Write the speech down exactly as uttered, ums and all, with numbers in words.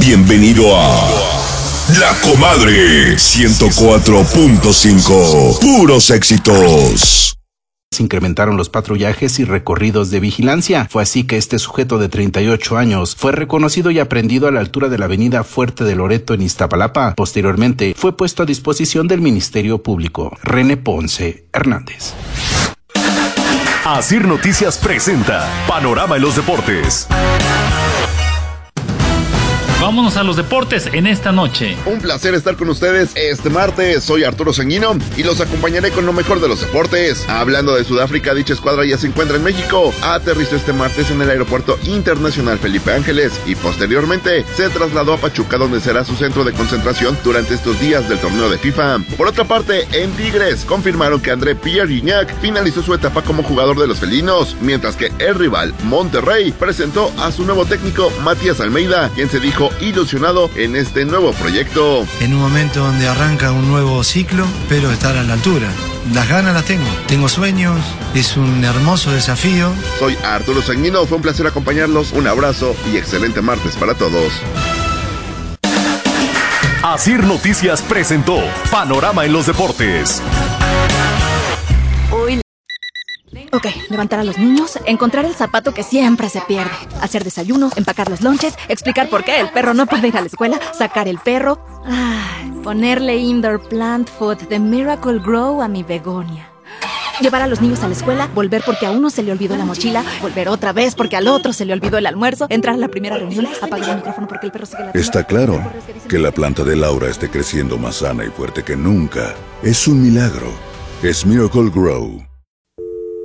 Bienvenido a La Comadre ciento cuatro punto cinco. Puros éxitos. Se incrementaron los patrullajes y recorridos de vigilancia. Fue así que este sujeto de treinta y ocho años fue reconocido y aprehendido a la altura de la avenida Fuerte de Loreto en Iztapalapa. Posteriormente fue puesto a disposición del Ministerio Público. René Ponce Hernández. Asir Noticias presenta Panorama en los Deportes. Vámonos a los deportes en esta noche. Un placer estar con ustedes este martes. Soy Arturo Sanguino y los acompañaré con lo mejor de los deportes. Hablando de Sudáfrica, dicha escuadra ya se encuentra en México. Aterrizó este martes en el Aeropuerto Internacional Felipe Ángeles y posteriormente se trasladó a Pachuca, donde será su centro de concentración durante estos días del torneo de FIFA. Por otra parte, en Tigres confirmaron que André Pierre Gignac finalizó su etapa como jugador de los felinos, mientras que el rival Monterrey presentó a su nuevo técnico Matías Almeida, quien se dijo ilusionado en este nuevo proyecto. En un momento donde arranca un nuevo ciclo, pero estar a la altura. Las ganas las tengo, tengo sueños, es un hermoso desafío. Soy Arturo Sanguino, fue un placer acompañarlos, un abrazo y excelente martes para todos. Asir Noticias presentó Panorama en los Deportes. Ok, levantar a los niños, encontrar el zapato que siempre se pierde, hacer desayuno, empacar los lonches, explicar por qué el perro no puede ir a la escuela, sacar el perro, ay, ponerle indoor plant food de Miracle Grow a mi begonia. Llevar a los niños a la escuela, volver porque a uno se le olvidó la mochila, volver otra vez porque al otro se le olvidó el almuerzo, entrar a la primera reunión, apagar el micrófono porque el perro sigue la... Está claro que la planta de Laura esté creciendo más sana y fuerte que nunca. Es un milagro. Es Miracle Grow.